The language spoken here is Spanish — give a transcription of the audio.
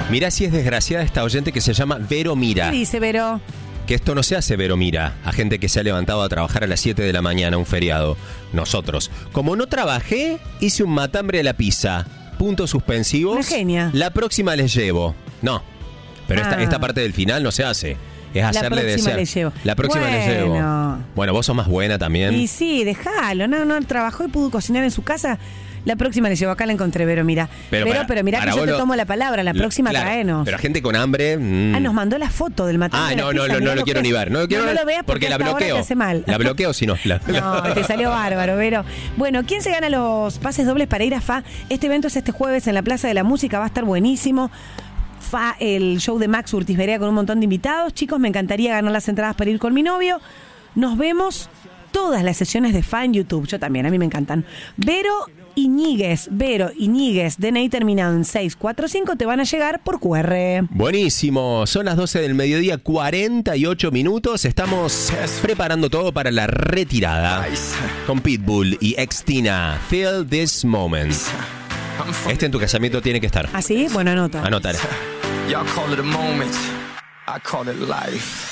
Mirá si es desgraciada esta oyente que se llama Vero Mira. ¿Qué dice Vero? Que esto no se hace, Vero Mira, a gente que se ha levantado a trabajar a las 7 de la mañana, un feriado. Nosotros. Como no trabajé, hice un matambre de la pizza. Puntos suspensivos. Una genia. La próxima les llevo. No. Pero esta parte del final no se hace. Es hacerle desear. La próxima les llevo. Bueno, vos sos más buena también. Y sí, déjalo. No, trabajó y pudo cocinar en su casa. La próxima le llevo. Acá la encontré, Vero, mira. Pero mirá que yo te tomo la palabra. La próxima traenos. Pero gente con hambre. Nos mandó la foto del matambre. No lo quiero ni ver. No lo veas porque la bloqueo. Te hace mal. La bloqueo si no. No, te salió bárbaro, Vero. Bueno, ¿quién se gana los pases dobles para ir a FA? Este evento es este jueves en la Plaza de la Música. Va a estar buenísimo. FA, el show de Max Urtiz Berea con un montón de invitados. Chicos, me encantaría ganar las entradas para ir con mi novio. Nos vemos todas las sesiones de FA en YouTube. Yo también, a mí me encantan. Vero Iñiguez, DNI terminado en 645, te van a llegar por QR. Buenísimo, son las 12 del mediodía, 48 minutos. Estamos preparando todo para la retirada con Pitbull y Extina. Feel this moment. Este en tu casamiento tiene que estar. ¿Ah, sí? Bueno, anota. Anotar. Y'all call it a moment, I call it life.